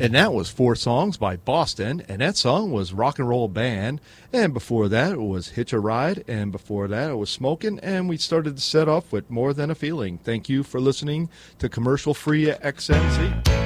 And that was 4 songs by Boston, and that song was Rock and Roll Band. And before that, it was Hitch a Ride, and before that, it was Smokin', and we started the set off with More Than a Feeling. Thank you for listening to Commercial Free XMC.